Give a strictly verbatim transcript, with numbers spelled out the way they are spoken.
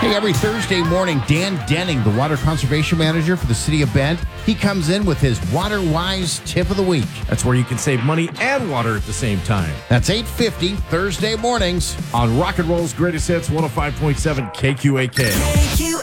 Hey, every Thursday morning, Dan Denning, the Water Conservation Manager for the City of Bend, he comes in with his Water Wise Tip of the Week. That's where you can save money and water at the same time. That's eight fifty Thursday mornings on Rock and Roll's Greatest Hits, one oh five point seven K Q A K. K Q